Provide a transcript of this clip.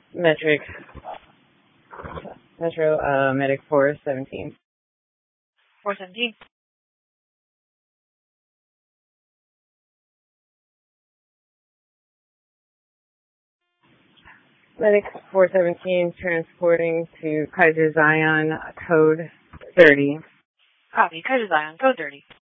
Metric, Medic 417. 417. Medic 417 transporting to Kaiser Zion, code 30. Copy. Kaiser Zion, code 30.